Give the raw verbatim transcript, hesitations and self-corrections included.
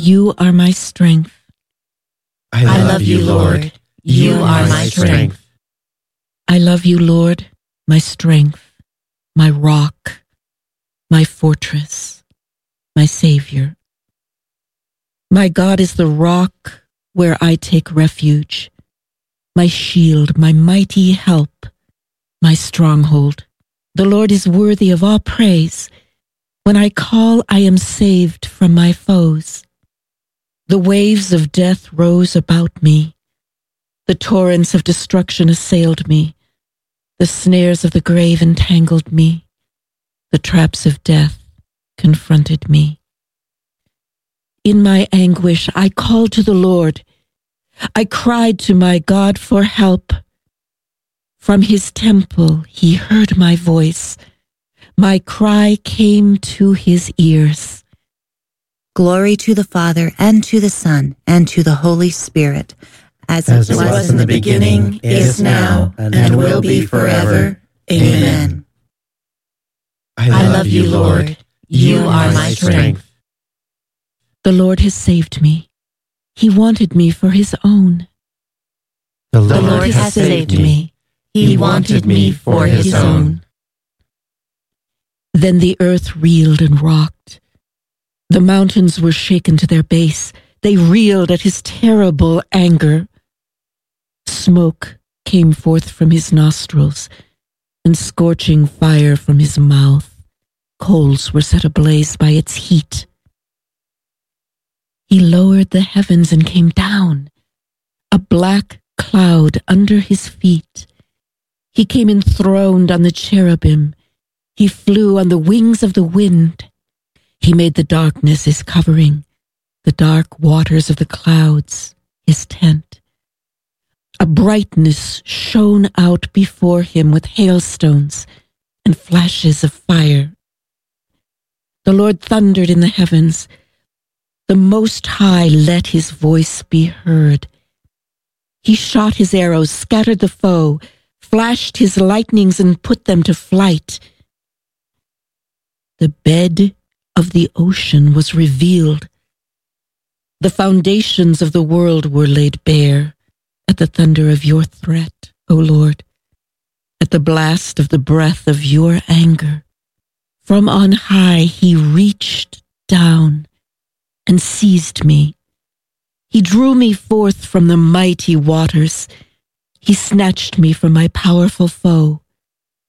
You are my strength. I love, I love you, Lord. You, you are my strength. I love you, Lord, my strength, my rock, my fortress, my Savior. My God is the rock where I take refuge, my shield, my mighty help, my stronghold. The Lord is worthy of all praise. When I call, I am saved from my foes. The waves of death rose about me. The torrents of destruction assailed me. The snares of the grave entangled me. The traps of death confronted me. In my anguish, I called to the Lord. I cried to my God for help. From his temple, he heard my voice. My cry came to his ears. Glory to the Father, and to the Son, and to the Holy Spirit, as, as it was, was in the beginning, is now, and, and will be forever. Amen. I love, I love you, Lord. You are my strength. The Lord has saved me. He wanted me for his own. The Lord, the Lord has saved me. He wanted me for his own. Then the earth reeled and rocked. The mountains were shaken to their base. They reeled at his terrible anger. Smoke came forth from his nostrils, and scorching fire from his mouth. Coals were set ablaze by its heat. He lowered the heavens and came down, a black cloud under his feet. He came enthroned on the cherubim. He flew on the wings of the wind. He made the darkness his covering, the dark waters of the clouds his tent. A brightness shone out before him with hailstones and flashes of fire. The Lord thundered in the heavens. The Most High let his voice be heard. He shot his arrows, scattered the foe, flashed his lightnings and put them to flight. The bed of the ocean was revealed. The foundations of the world were laid bare at the thunder of your threat, O Lord, at the blast of the breath of your anger. From on high he reached down and seized me. He drew me forth from the mighty waters. He snatched me from my powerful foe.